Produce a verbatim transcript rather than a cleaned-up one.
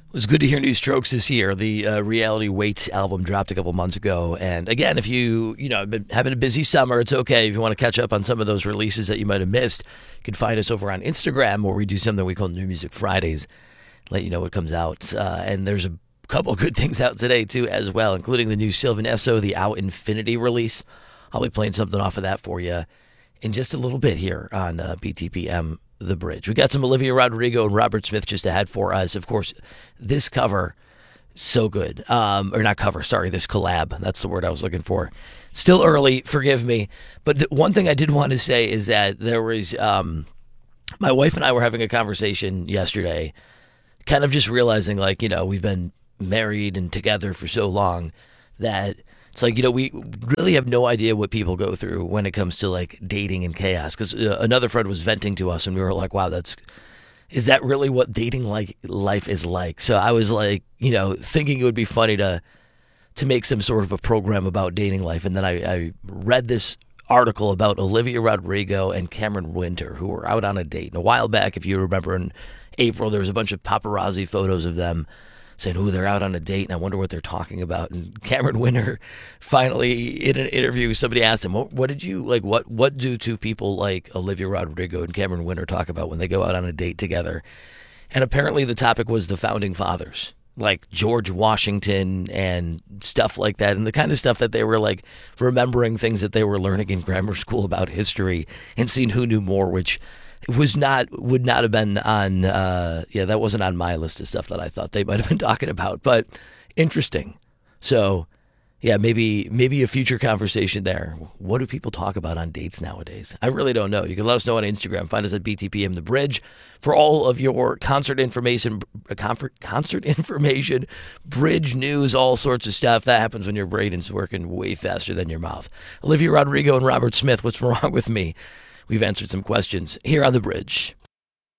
It was good to hear new strokes this year. The uh, Reality Weight album dropped a couple months ago. And again, if you, you know, have been having a busy summer, it's okay. If you want to catch up on some of those releases that you might have missed, you can find us over on Instagram where we do something we call New Music Fridays. Let you know what comes out. Uh, and there's a couple good things out today, too, as well, including the new Sylvan Esso, the Out Infinity release. I'll be playing something off of that for you in just a little bit here on uh, B T P M The Bridge. We got some Olivia Rodrigo and Robert Smith just ahead for us. Of course, this cover, so good. Um, or not cover, sorry, this collab. That's the word I was looking for. Still early, forgive me. But the one thing I did want to say is that there was, um, my wife and I were having a conversation yesterday, kind of just realizing, like, you know, we've been married and together for so long that it's like, you know, we really have no idea what people go through when it comes to, like, dating and chaos. Because uh, another friend was venting to us, and we were like, wow, that's, is that really what dating like life is like? So I was like, you know, thinking it would be funny to to make some sort of a program about dating life. And then I, I read this article about Olivia Rodrigo and Cameron Winter, who were out on a date. And a while back, if you remember, in April, there was a bunch of paparazzi photos of them saying, oh, they're out on a date, and I wonder what they're talking about. And Cameron Winter finally, in an interview, somebody asked him, what, what did you, like, what, what do two people like Olivia Rodrigo and Cameron Winter talk about when they go out on a date together? And apparently the topic was the founding fathers, like George Washington and stuff like that, and the kind of stuff that they were, like, remembering things that they were learning in grammar school about history and seeing who knew more, which was not, would not have been on, uh, yeah, that wasn't on my list of stuff that I thought they might have been talking about, but interesting. So, yeah, maybe maybe a future conversation there. What do people talk about on dates nowadays? I really don't know. You can let us know on Instagram. Find us at B T P M The Bridge for all of your concert information, concert information, bridge news, all sorts of stuff. That happens when your brain is working way faster than your mouth. Olivia Rodrigo and Robert Smith, what's wrong with me? We've answered some questions here on The Bridge.